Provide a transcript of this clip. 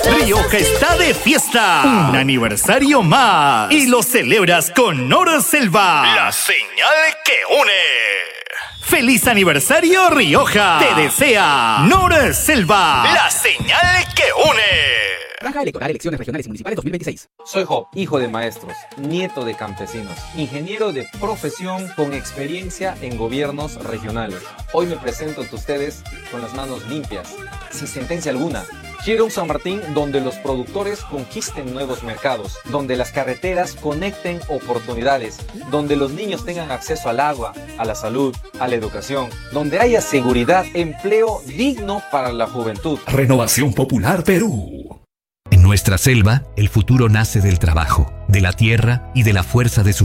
Rioja está de fiesta. Un aniversario más. Y lo celebras con Norselva. La señal que une. ¡Feliz aniversario, Rioja! Te desea Norselva. La señal que une. Franja electoral, elecciones regionales y municipales 2026. Soy Job, hijo de maestros, nieto de campesinos, ingeniero de profesión con experiencia en gobiernos regionales. Hoy me presento ante ustedes con las manos limpias, sin sentencia alguna. Quiero un San Martín donde los productores conquisten nuevos mercados, donde las carreteras conecten oportunidades, donde los niños tengan acceso al agua, a la salud, a la educación, donde haya seguridad, empleo digno para la juventud. Renovación Popular Perú. En nuestra selva, el futuro nace del trabajo, de la tierra y de la fuerza de su